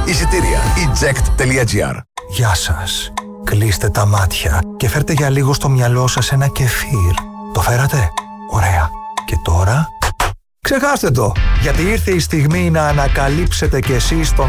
Εισιτήρια eject.gr. Γεια σας. Κλείστε τα μάτια και φέρτε για λίγο στο μυαλό σας ένα κεφίρ. Το φέρατε? Ωραία. Και τώρα? Ξεχάστε το, γιατί ήρθε η στιγμή να ανακαλύψετε κι εσείς τον